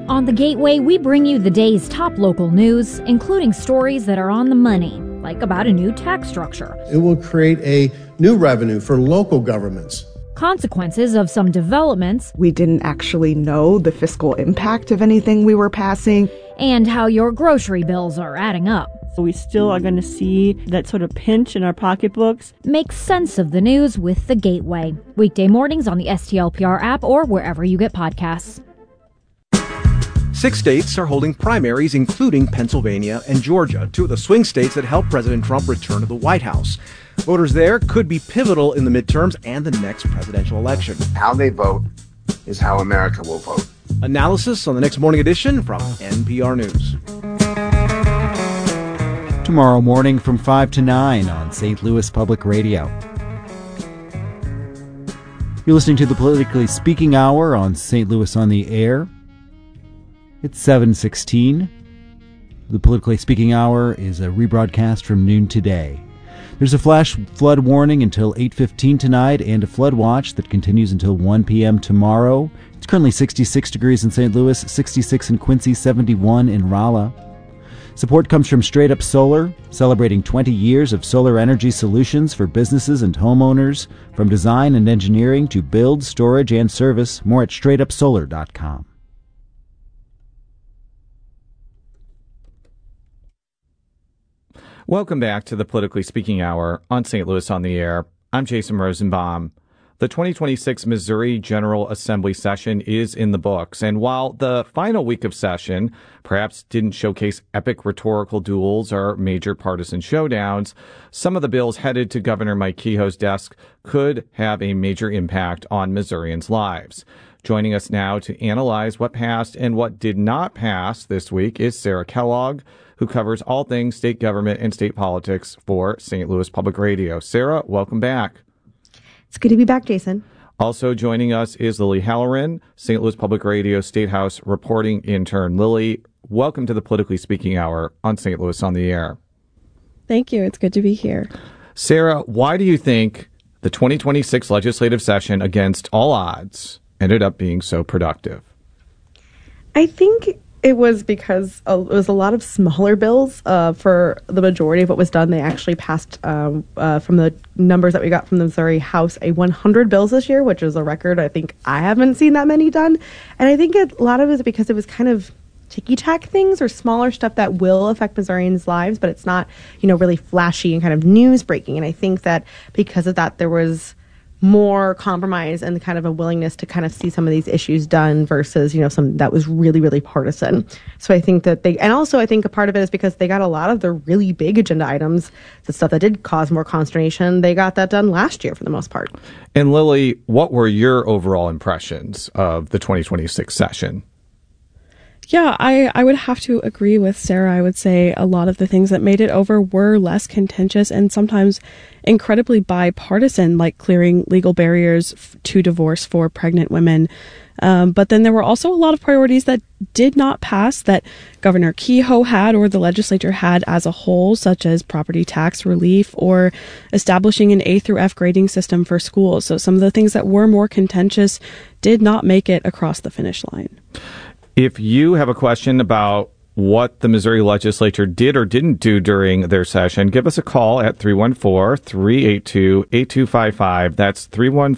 On The Gateway, we bring you the day's top local news, including stories that are on the money, like about a new tax structure. It will create a new revenue for local governments. Consequences of some developments. We didn't actually know the fiscal impact of anything we were passing. And how your grocery bills are adding up. We still are going to see that sort of pinch in our pocketbooks. Make sense of the news with The Gateway. Weekday mornings on the STLPR app or wherever you get podcasts. 6 states are holding primaries, including Pennsylvania and Georgia, two of the swing states that helped President Trump return to the White House. Voters there could be pivotal in the midterms and the next presidential election. How they vote is how America will vote. Analysis on the next morning edition from NPR News. Tomorrow morning from 5 to 9 on St. Louis Public Radio. You're listening to the Politically Speaking Hour on St. Louis on the Air. It's 7:16. The Politically Speaking Hour is a rebroadcast from noon today. There's a flash flood warning until 8:15 tonight and a flood watch that continues until 1 p.m. tomorrow. It's currently 66 degrees in St. Louis, 66 in Quincy, 71 in Rolla. Support comes from Straight Up Solar, celebrating 20 years of solar energy solutions for businesses and homeowners. From design and engineering to build, storage, and service, more at straightupsolar.com. Welcome back to the Politically Speaking Hour on St. Louis on the Air. I'm Jason Rosenbaum. The 2026 Missouri General Assembly session is in the books, and while the final week of session perhaps didn't showcase epic rhetorical duels or major partisan showdowns, some of the bills headed to Governor Mike Kehoe's desk could have a major impact on Missourians' lives. Joining us now to analyze what passed and what did not pass this week is Sarah Kellogg, who covers all things state government and state politics for St. Louis Public Radio. Sarah, welcome back. It's good to be back, Jason. Also joining us is Lily Halloran, St. Louis Public Radio State House reporting intern. Lily, welcome to the Politically Speaking Hour on St. Louis on the Air. Thank you. It's good to be here. Sarah, why do you think the 2026 legislative session, against all odds, ended up being so productive? I think it was because it was a lot of smaller bills. For the majority of what was done, they actually passed, from the numbers that we got from the Missouri House, 100 bills this year, which is a record. I think I haven't seen that many done. And I think a lot of it is because it was kind of ticky-tack things or smaller stuff that will affect Missourians' lives, but it's not, really flashy and kind of news-breaking. And I think that because of that, there was more compromise and kind of a willingness to kind of see some of these issues done versus, some that was really, really partisan. So I think that and also I think a part of it is because they got a lot of the really big agenda items, the stuff that did cause more consternation, they got that done last year for the most part. And Lily, what were your overall impressions of the 2026 session? Yeah, I would have to agree with Sarah. I would say a lot of the things that made it over were less contentious and sometimes incredibly bipartisan, like clearing legal barriers to divorce for pregnant women. But then there were also a lot of priorities that did not pass that Governor Kehoe had or the legislature had as a whole, such as property tax relief or establishing an A through F grading system for schools. So some of the things that were more contentious did not make it across the finish line. If you have a question about what the Missouri legislature did or didn't do during their session, give us a call at 314-382-8255. That's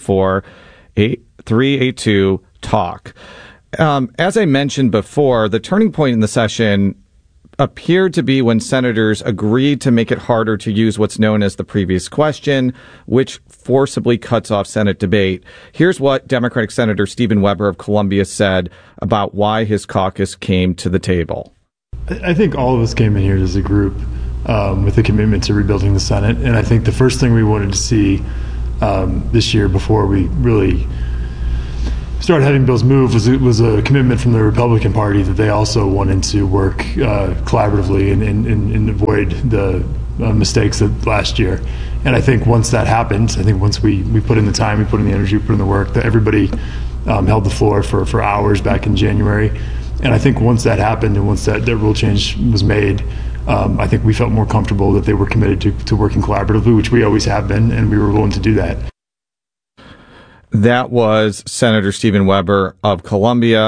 314-382-TALK. As I mentioned before, the turning point in the session appeared to be when senators agreed to make it harder to use what's known as the previous question, which forcibly cuts off Senate debate. Here's what Democratic Senator Stephen Weber of Columbia said about why his caucus came to the table. I think all of us came in here as a group with a commitment to rebuilding the Senate. And I think the first thing we wanted to see this year before we really started having bills move was a commitment from the Republican Party that they also wanted to work collaboratively and avoid the mistakes of last year. And I think once that happened, once we put in the time, we put in the energy, we put in the work, that everybody held the floor for hours back in January. And I think once that happened and once that rule change was made, I think we felt more comfortable that they were committed to working collaboratively, which we always have been, and we were willing to do that. That was Senator Stephen Weber of Columbia.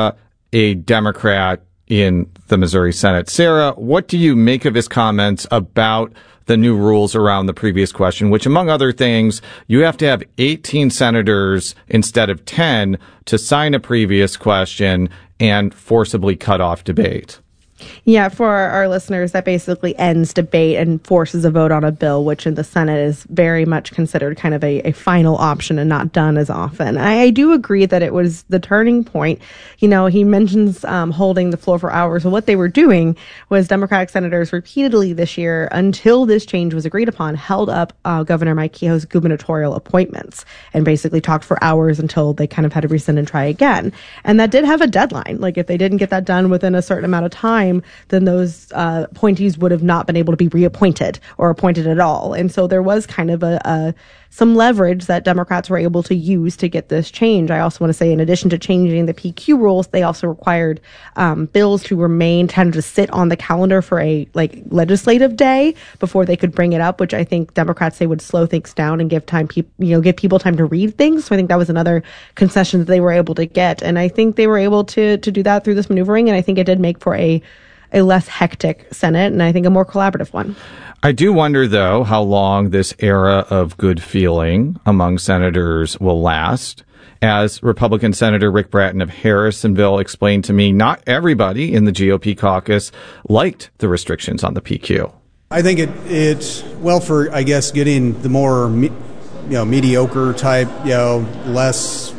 a Democrat in the Missouri Senate. Sarah, what do you make of his comments about the new rules around the previous question, which, among other things, you have to have 18 senators instead of 10 to sign a previous question and forcibly cut off debate? Yeah, for our listeners, that basically ends debate and forces a vote on a bill, which in the Senate is very much considered kind of a final option and not done as often. I do agree that it was the turning point. You know, he mentions holding the floor for hours. So what they were doing was Democratic senators repeatedly this year, until this change was agreed upon, held up Governor Mike Kehoe's gubernatorial appointments and basically talked for hours until they kind of had to rescind and try again. And that did have a deadline. Like, if they didn't get that done within a certain amount of time, then those appointees would have not been able to be reappointed or appointed at all. And so there was kind of some leverage that Democrats were able to use to get this change. I also want to say, in addition to changing the PQ rules, they also required bills to remain tended to sit on the calendar for a legislative day before they could bring it up, which I think Democrats say would slow things down and give people time to read things. So I think that was another concession that they were able to get, and I think they were able to do that through this maneuvering, and I think it did make for a less hectic Senate, and I think a more collaborative one. I do wonder, though, how long this era of good feeling among senators will last. As Republican Senator Rick Bratton of Harrisonville explained to me, not everybody in the GOP caucus liked the restrictions on the PQ. I think it's well for, I guess, getting the more mediocre type, less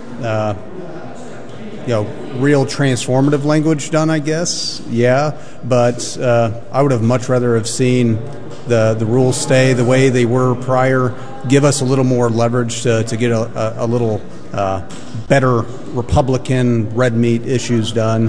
real transformative language done, I guess. Yeah, but I would have much rather have seen the rules stay the way they were prior, give us a little more leverage to get a little better Republican red meat issues done.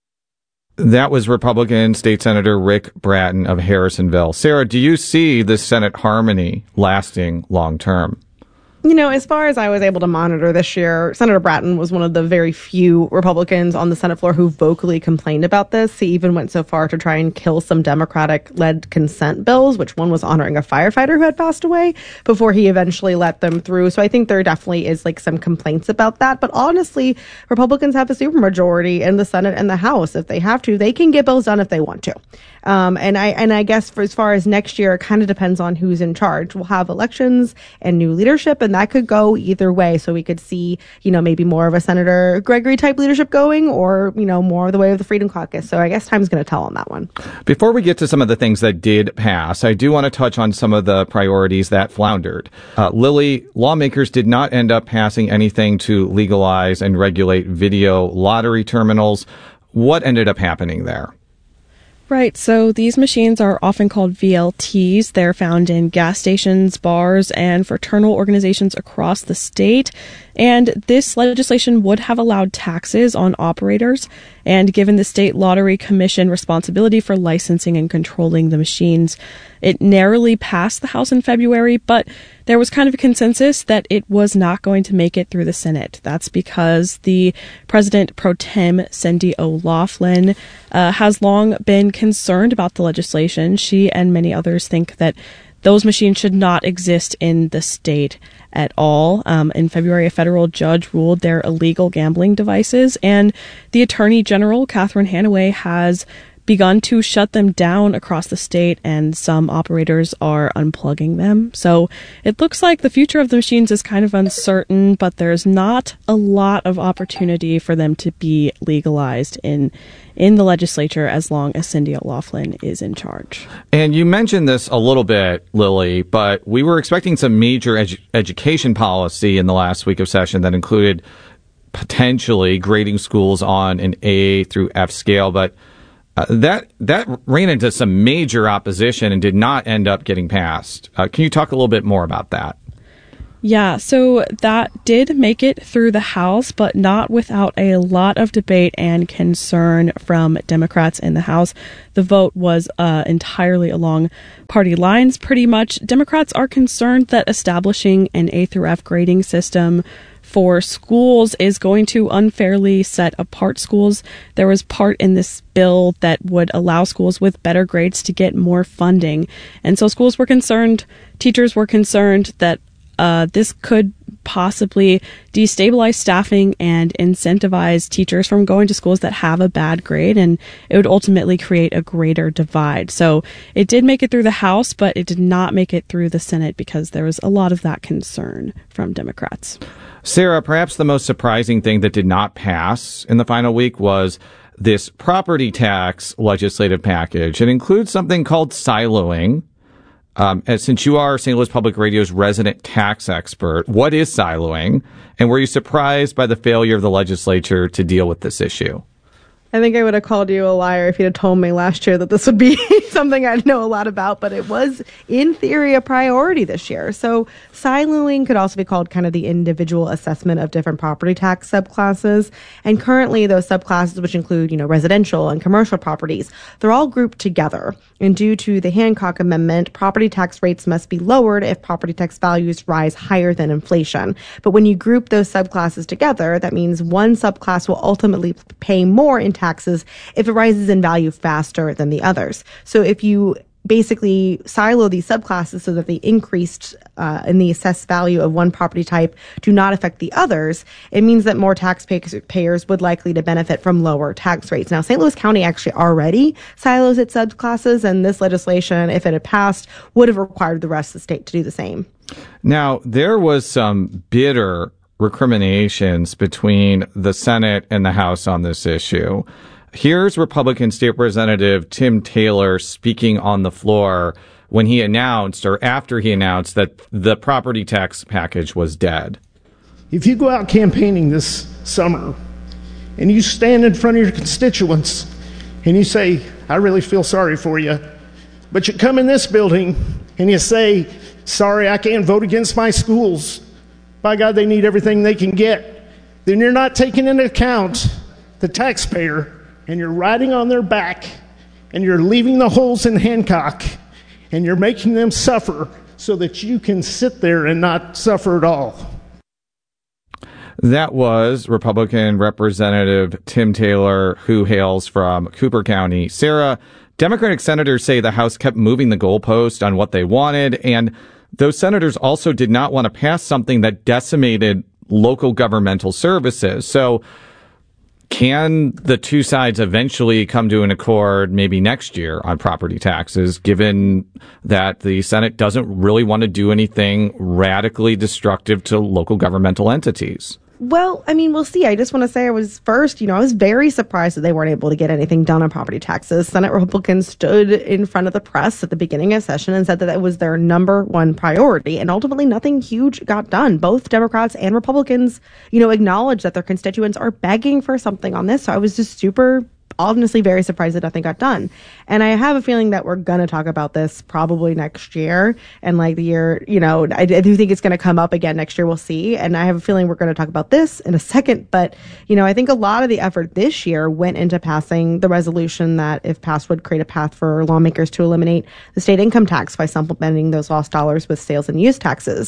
That was Republican State Senator Rick Bratton of Harrisonville. Sarah, do you see this Senate harmony lasting long term? You know, as far as I was able to monitor this year, Senator Bratton was one of the very few Republicans on the Senate floor who vocally complained about this. He even went so far to try and kill some Democratic-led consent bills, which one was honoring a firefighter who had passed away, before he eventually let them through. So I think there definitely is some complaints about that. But honestly, Republicans have a supermajority in the Senate and the House. If they have to, they can get bills done if they want to. And I guess for as far as next year, it kind of depends on who's in charge. We'll have elections and new leadership, and that could go either way. So we could see, maybe more of a Senator Gregory type leadership going, or, more of the way of the Freedom Caucus. So I guess time's going to tell on that one. Before we get to some of the things that did pass, I do want to touch on some of the priorities that floundered. Lily, lawmakers did not end up passing anything to legalize and regulate video lottery terminals. What ended up happening there? Right, so these machines are often called VLTs. They're found in gas stations, bars, and fraternal organizations across the state. And this legislation would have allowed taxes on operators and given the State Lottery Commission responsibility for licensing and controlling the machines. It narrowly passed the House in February, but there was kind of a consensus that it was not going to make it through the Senate. That's because the President pro tem, Cindy O'Loughlin, has long been concerned about the legislation. She and many others think that those machines should not exist in the state at all. In February, a federal judge ruled they're illegal gambling devices, and the Attorney General, Catherine Hanaway, has begun to shut them down across the state, and some operators are unplugging them. So it looks like the future of the machines is kind of uncertain, but there's not a lot of opportunity for them to be legalized in the legislature as long as Cindy O'Loughlin is in charge. And you mentioned this a little bit, Lily, but we were expecting some major education policy in the last week of session that included potentially grading schools on an A through F scale, but that ran into some major opposition and did not end up getting passed. Can you talk a little bit more about that? Yeah, so that did make it through the House, but not without a lot of debate and concern from Democrats in the House. The vote was entirely along party lines, pretty much. Democrats are concerned that establishing an A through F grading system for schools is going to unfairly set apart schools. There was part in this bill that would allow schools with better grades to get more funding. And so schools were concerned, teachers were concerned that this could possibly destabilize staffing and incentivize teachers from going to schools that have a bad grade, and it would ultimately create a greater divide. So it did make it through the House, but it did not make it through the Senate because there was a lot of that concern from Democrats. Sarah, perhaps the most surprising thing that did not pass in the final week was this property tax legislative package. It includes something called siloing. Since you are St. Louis Public Radio's resident tax expert, what is siloing? And were you surprised by the failure of the legislature to deal with this issue? I think I would have called you a liar if you'd have told me last year that this would be something I'd know a lot about, but it was, in theory, a priority this year. So siloing could also be called kind of the individual assessment of different property tax subclasses. And currently those subclasses, which include, residential and commercial properties, they're all grouped together. And due to the Hancock Amendment, property tax rates must be lowered if property tax values rise higher than inflation. But when you group those subclasses together, that means one subclass will ultimately pay more in taxes if it rises in value faster than the others. So if you basically silo these subclasses so that the increased in the assessed value of one property type do not affect the others, it means that more taxpayers would likely to benefit from lower tax rates. Now, St. Louis County actually already silos its subclasses, and this legislation, if it had passed, would have required the rest of the state to do the same. Now, there was some bitter recriminations between the Senate and the House on this issue. Here's Republican State Representative Tim Taylor speaking on the floor when he announced, or after he announced, that the property tax package was dead. If you go out campaigning this summer and you stand in front of your constituents and you say, I really feel sorry for you, but you come in this building and you say, sorry, I can't vote against my schools. By God, they need everything they can get. Then you're not taking into account the taxpayer, and you're riding on their back, and you're leaving the holes in Hancock, and you're making them suffer so that you can sit there and not suffer at all. That was Republican Representative Tim Taylor, who hails from Cooper County. Sarah, Democratic senators say the House kept moving the goalpost on what they wanted, and those senators also did not want to pass something that decimated local governmental services. So can the two sides eventually come to an accord maybe next year on property taxes, given that the Senate doesn't really want to do anything radically destructive to local governmental entities? Well, I mean, we'll see. I just want to say I was very surprised that they weren't able to get anything done on property taxes. Senate Republicans stood in front of the press at the beginning of session and said that it was their number one priority. And ultimately, nothing huge got done. Both Democrats and Republicans, acknowledged that their constituents are begging for something on this. So I was just honestly very surprised that nothing got done. And I have a feeling that we're going to talk about this probably next year. And the year, I do think it's going to come up again next year. We'll see. And I have a feeling we're going to talk about this in a second. But, I think a lot of the effort this year went into passing the resolution that, if passed, would create a path for lawmakers to eliminate the state income tax by supplementing those lost dollars with sales and use taxes.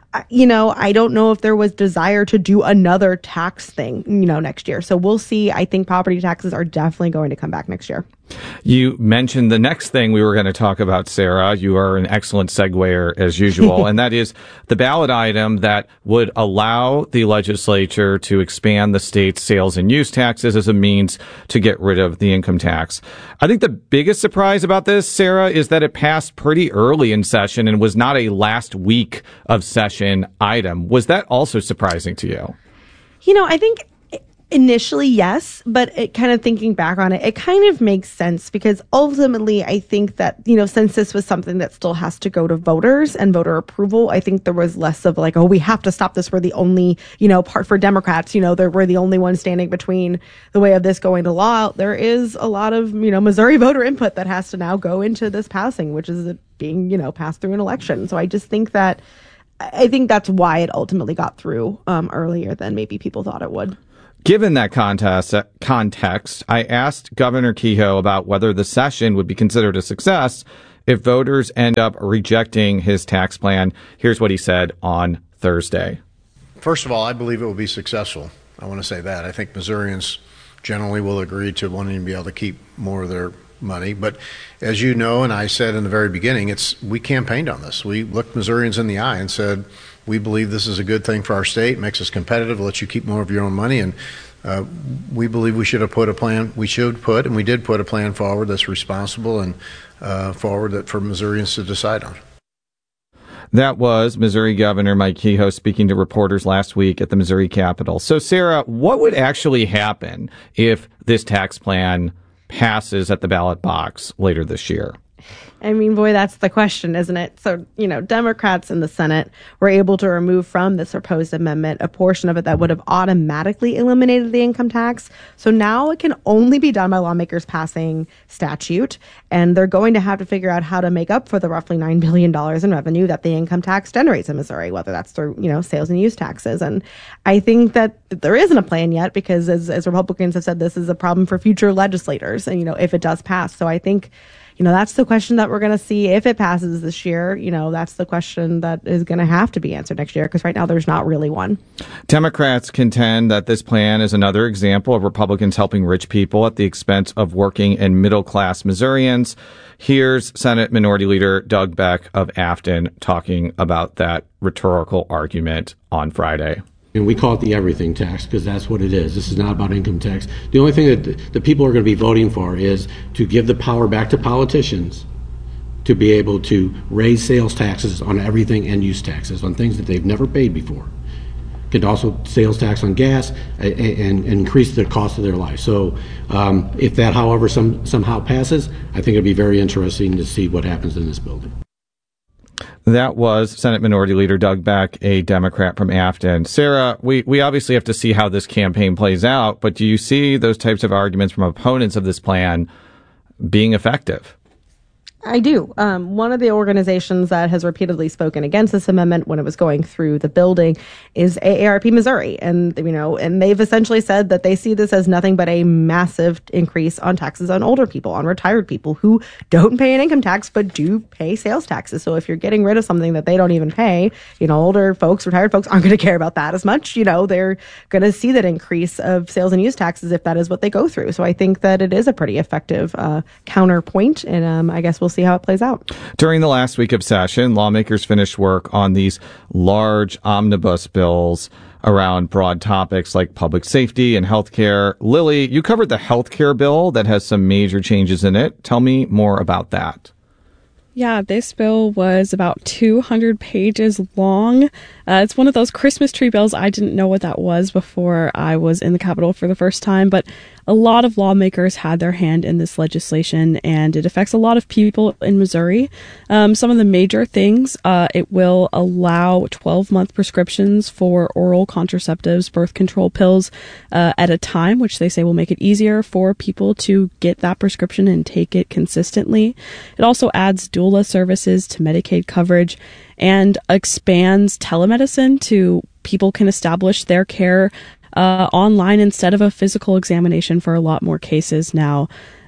I don't know if there was desire to do another tax thing, next year. So we'll see. I think property taxes are definitely going to come back next year. You mentioned the next thing we were going to talk about, Sarah. You are an excellent seguer as usual. And that is the ballot item that would allow the legislature to expand the state's sales and use taxes as a means to get rid of the income tax. I think the biggest surprise about this, Sarah, is that it passed pretty early in session and was not a last week of session item. Was that also surprising to you? I think initially, yes, but thinking back on it, it kind of makes sense because ultimately I think that, since this was something that still has to go to voters and voter approval, I think there was less of we have to stop this. We're the only, part for Democrats, we're the only ones standing between the way of this going to law. There is a lot of, Missouri voter input that has to now go into this passing, which is it being, passed through an election. So I just think that, I think that's why it ultimately got through earlier than maybe people thought it would. Given that context, I asked Governor Kehoe about whether the session would be considered a success if voters end up rejecting his tax plan. Here's what he said on Thursday. First of all, I believe it will be successful. I want to say that. I think Missourians generally will agree to wanting to be able to keep more of their money. But as you know, and I said in the very beginning, we campaigned on this. We looked Missourians in the eye and said, we believe this is a good thing for our state, makes us competitive, lets you keep more of your own money, and we believe we should have put a plan. We did put a plan forward that's responsible and forward that for Missourians to decide on. That was Missouri Governor Mike Kehoe speaking to reporters last week at the Missouri Capitol. So, Sarah, what would actually happen if this tax plan passes at the ballot box later this year? I mean, boy, that's the question, isn't it? So, Democrats in the Senate were able to remove from this proposed amendment a portion of it that would have automatically eliminated the income tax. So now it can only be done by lawmakers passing statute, and they're going to have to figure out how to make up for the roughly $9 billion in revenue that the income tax generates in Missouri, whether that's through, sales and use taxes. And I think that there isn't a plan yet because, as Republicans have said, this is a problem for future legislators, and, if it does pass. So I think that's the question that we're going to see if it passes this year. That's the question that is going to have to be answered next year because right now there's not really one. Democrats contend that this plan is another example of Republicans helping rich people at the expense of working and middle-class Missourians. Here's Senate Minority Leader Doug Beck of Afton talking about that rhetorical argument on Friday. And we call it the everything tax because that's what it is. This is not about income tax. The only thing that the people are going to be voting for is to give the power back to politicians to be able to raise sales taxes on everything and use taxes on things that they've never paid before. Could also sales tax on gas and increase the cost of their life. So if that, however, somehow passes, I think it'd be very interesting to see what happens in this building. That was Senate Minority Leader Doug Beck, a Democrat from Afton. Sarah, we obviously have to see how this campaign plays out, but do you see those types of arguments from opponents of this plan being effective? I do. One of the organizations that has repeatedly spoken against this amendment when it was going through the building is AARP Missouri. And, and they've essentially said that they see this as nothing but a massive increase on taxes on older people, on retired people who don't pay an income tax but do pay sales taxes. So if you're getting rid of something that they don't even pay, older folks, retired folks aren't going to care about that as much. They're going to see that increase of sales and use taxes if that is what they go through. So I think that it is a pretty effective counterpoint. And I guess we'll see how it plays out. During the last week of session, lawmakers finished work on these large omnibus bills around broad topics like public safety and healthcare. Lily, you covered the healthcare bill that has some major changes in it. Tell me more about that. Yeah, this bill was about 200 pages long. It's one of those Christmas tree bills. I didn't know what that was before I was in the Capitol for the first time, but a lot of lawmakers had their hand in this legislation, and it affects a lot of people in Missouri. Some of the major things, it will allow 12-month prescriptions for oral contraceptives, birth control pills at a time, which they say will make it easier for people to get that prescription and take it consistently. It also adds doula services to Medicaid coverage and expands telemedicine to people can establish their care online instead of a physical examination for a lot more cases now.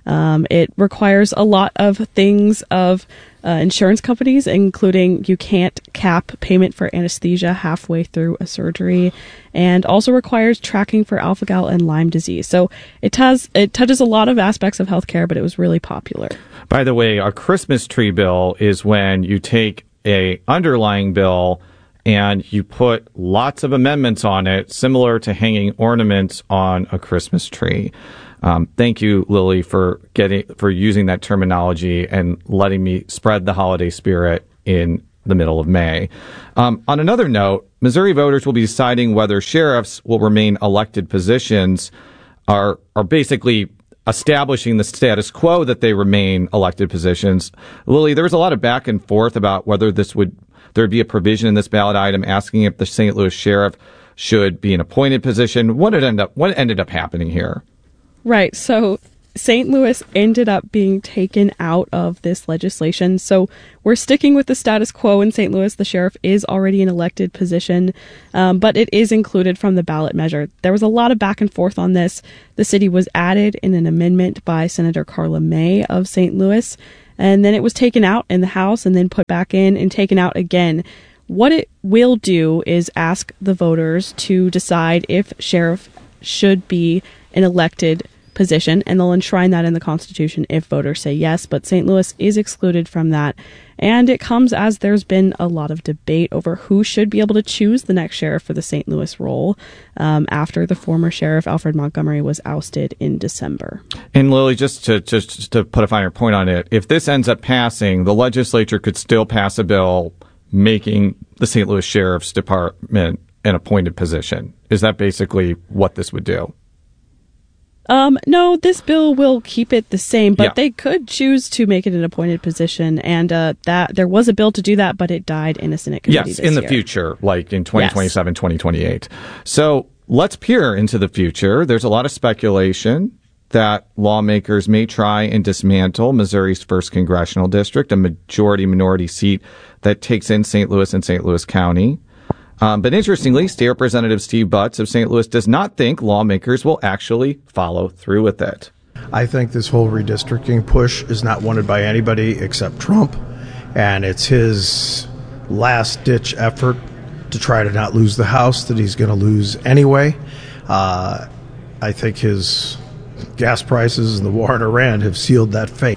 It requires a lot of things of insurance companies, including you can't cap payment for anesthesia halfway through a surgery, and also requires tracking for alpha-gal and Lyme disease. So it touches a lot of aspects of healthcare, but it was really popular. By the way, a Christmas tree bill is when you take a underlying bill and you put lots of amendments on it, similar to hanging ornaments on a Christmas tree. Thank you, Lily, for using that terminology and letting me spread the holiday spirit in the middle of May. On another note, Missouri voters will be deciding whether sheriffs will remain elected positions, are basically establishing the status quo that they remain elected positions. Lily, there was a lot of back and forth about whether there'd be a provision in this ballot item asking if the St. Louis sheriff should be an appointed position. What ended up happening here? Right. So St. Louis ended up being taken out of this legislation. So we're sticking with the status quo in St. Louis. The sheriff is already an elected position, but it is included from the ballot measure. There was a lot of back and forth on this. The city was added in an amendment by Senator Carla May of St. Louis, and then it was taken out in the House and then put back in and taken out again. What it will do is ask the voters to decide if sheriff should be an elected position, and they'll enshrine that in the Constitution if voters say yes. But St. Louis is excluded from that. And it comes as there's been a lot of debate over who should be able to choose the next sheriff for the St. Louis role after the former sheriff, Alfred Montgomery, was ousted in December. And Lily, just to put a finer point on it, if this ends up passing, the legislature could still pass a bill making the St. Louis Sheriff's Department an appointed position. Is that basically what this would do? No, this bill will keep it the same, but they could choose to make it an appointed position, and that there was a bill to do that, but it died in a Senate committee Yes, this in the year. future, like in 2027, 2028. So let's peer into the future. There's a lot of speculation that lawmakers may try and dismantle Missouri's 1st congressional district, a majority-minority seat that takes in St. Louis and St. Louis County. But interestingly, State Representative Steve Butts of St. Louis does not think lawmakers will actually follow through with it. I think this whole redistricting push is not wanted by anybody except Trump, and it's his last-ditch effort to try to not lose the House that he's going to lose anyway. I think his gas prices and the war in Iran have sealed that fate.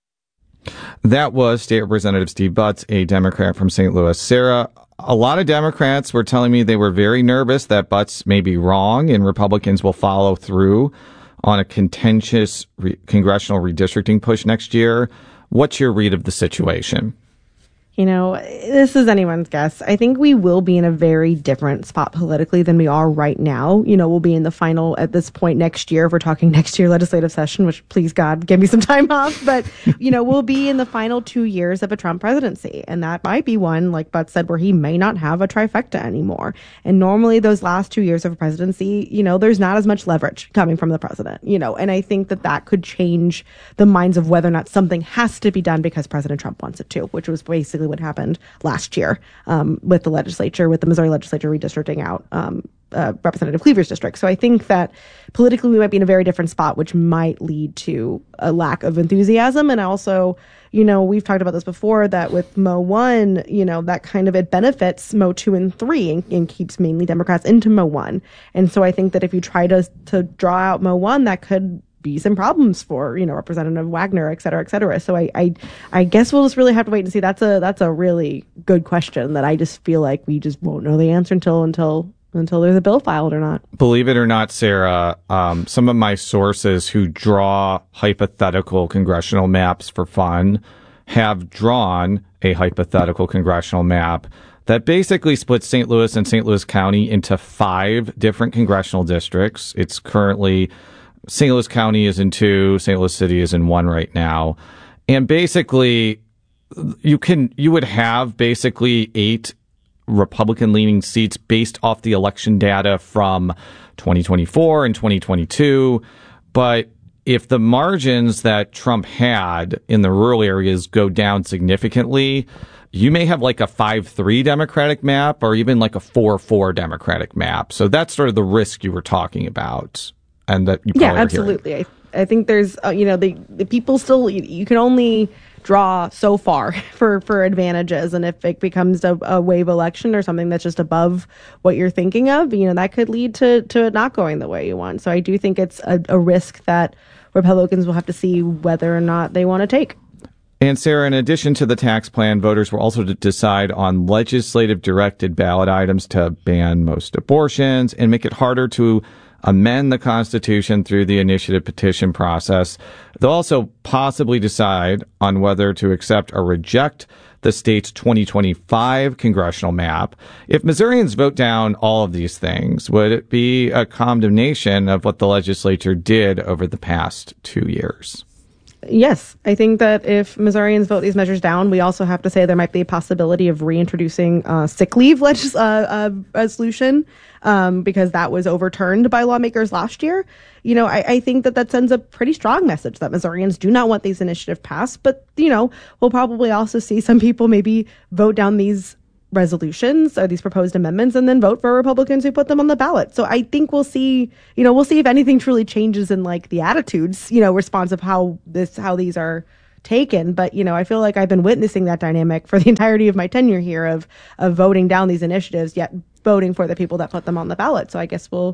That was State Representative Steve Butts, a Democrat from St. Louis. Sarah, a lot of Democrats were telling me they were very nervous that Butts may be wrong and Republicans will follow through on a contentious congressional redistricting push next year. What's your read of the situation? You know, this is anyone's guess. I think we will be in a very different spot politically than we are right now. You know, we'll be in the final at this point next year. If we're talking next year legislative session, which please God, give me some time off. But, you know, we'll be in the final 2 years of a Trump presidency. And that might be one, like Butts said, where he may not have a trifecta anymore. And normally those last 2 years of a presidency, you know, there's not as much leverage coming from the president, you know, and I think that that could change the minds of whether or not something has to be done because President Trump wants it to, which was basically what happened last year with the legislature, with the Missouri legislature redistricting out Representative Cleaver's district. So I think that politically we might be in a very different spot, which might lead to a lack of enthusiasm. And also, you know, we've talked about this before, that with Mo 1, you know, that kind of, it benefits Mo 2 and 3 and keeps mainly Democrats into Mo 1. And so I think that if you try to draw out Mo 1, that could be some problems for, you know, Representative Wagner, et cetera, et cetera. So I guess we'll just really have to wait and see. That's a really good question that I just feel like we just won't know the answer until there's a bill filed or not. Believe it or not, Sarah, some of my sources who draw hypothetical congressional maps for fun have drawn a hypothetical congressional map that basically splits St. Louis and St. Louis County into 5 different congressional districts. It's currently St. Louis County is in 2, St. Louis City is in 1 right now. And basically, you would have basically 8 Republican-leaning seats based off the election data from 2024 and 2022. But if the margins that Trump had in the rural areas go down significantly, you may have like a 5-3 Democratic map or even like a 4-4 Democratic map. So that's sort of the risk you were talking about. And that you yeah, absolutely. I think there's, you know, the people still, you can only draw so far for advantages. And if it becomes a wave election or something that's just above what you're thinking of, you know, that could lead to it not going the way you want. So I do think it's a risk that Republicans will have to see whether or not they want to take. And Sarah, in addition to the tax plan, voters will also decide on legislative directed ballot items to ban most abortions and make it harder to amend the Constitution through the initiative petition process. They'll also possibly decide on whether to accept or reject the state's 2025 congressional map. If Missourians vote down all of these things, would it be a condemnation of what the legislature did over the past 2 years? Yes, I think that if Missourians vote these measures down, we also have to say there might be a possibility of reintroducing sick leave resolution because that was overturned by lawmakers last year. You know, I think that sends a pretty strong message that Missourians do not want these initiatives passed. But, you know, we'll probably also see some people maybe vote down these resolutions or these proposed amendments and then vote for Republicans who put them on the ballot. So I think we'll see if anything truly changes in like the attitudes, you know, response of how these are taken. But, you know, I feel like I've been witnessing that dynamic for the entirety of my tenure here of voting down these initiatives, yet voting for the people that put them on the ballot. So I guess we'll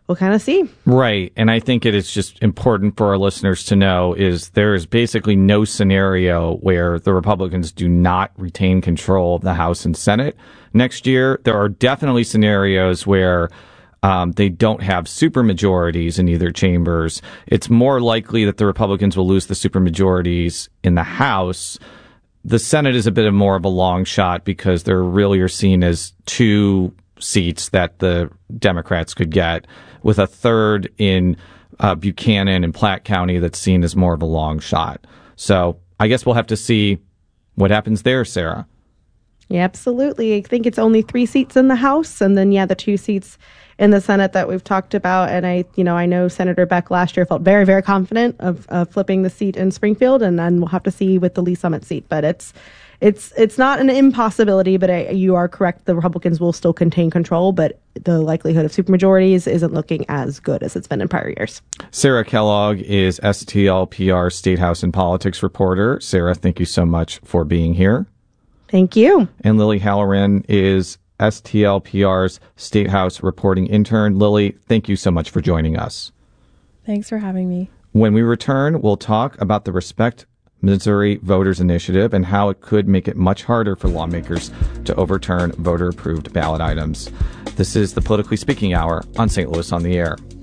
we'll kind of see. Right. And I think it is just important for our listeners to know is there is basically no scenario where the Republicans do not retain control of the House and Senate next year. There are definitely scenarios where they don't have supermajorities in either chambers. It's more likely that the Republicans will lose the supermajorities in the House. The Senate is a bit more of a long shot because there really are seen as two seats that the Democrats could get, with a third in Buchanan and Platte County that's seen as more of a long shot. So I guess we'll have to see what happens there, Sarah. Yeah, absolutely. I think it's only 3 seats in the House, and then, the 2 seats in the Senate that we've talked about. And I know Senator Beck last year felt very, very confident of flipping the seat in Springfield, and then we'll have to see with the Lee Summit seat. But it's not an impossibility, but you are correct. The Republicans will still contain control, but the likelihood of supermajorities isn't looking as good as it's been in prior years. Sarah Kellogg is STLPR State House and Politics reporter. Sarah, thank you so much for being here. Thank you. And Lily Halloran is STLPR's State House reporting intern. Lily, thank you so much for joining us. Thanks for having me. When we return, we'll talk about the Respect Missouri Voters Initiative and how it could make it much harder for lawmakers to overturn voter-approved ballot items. This is the Politically Speaking Hour on St. Louis on the Air.